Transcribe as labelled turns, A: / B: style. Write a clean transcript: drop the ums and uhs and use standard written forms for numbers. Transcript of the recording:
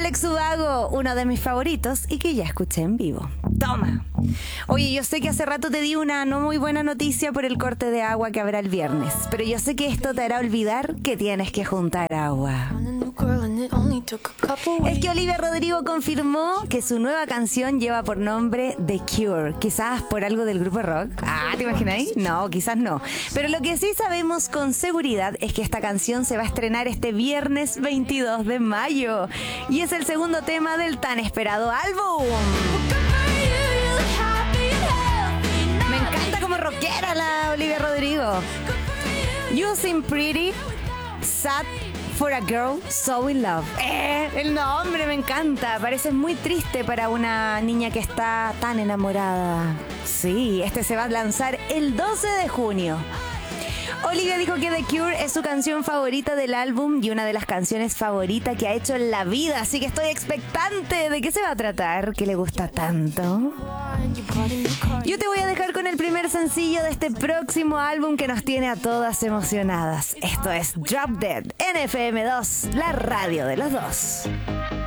A: Alex Ubago, uno de mis favoritos y que ya escuché en vivo. Toma. Oye, yo sé que hace rato te di una no muy buena noticia por el corte de agua que habrá el viernes, pero yo sé que esto te hará olvidar que tienes que juntar agua. Es que Olivia Rodrigo confirmó que su nueva canción lleva por nombre The Cure. Quizás por algo del grupo rock. Ah, ¿te imagináis? No, quizás no. Pero lo que sí sabemos con seguridad es que esta canción se va a estrenar este viernes 22 de mayo. Y es el segundo tema del tan esperado álbum. Me encanta como rockera la Olivia Rodrigo. You Seem Pretty, Sad for a Girl So in Love. El nombre me encanta. Parece muy triste para una niña que está tan enamorada. Sí, este se va a lanzar el 12 de junio. Olivia dijo que The Cure es su canción favorita del álbum y una de las canciones favoritas que ha hecho en la vida, así que estoy expectante. ¿De qué se va a tratar? ¿Qué le gusta tanto? Yo te voy a dejar con el primer sencillo de este próximo álbum que nos tiene a todas emocionadas. Esto es Drop Dead en FM2, la radio de los dos.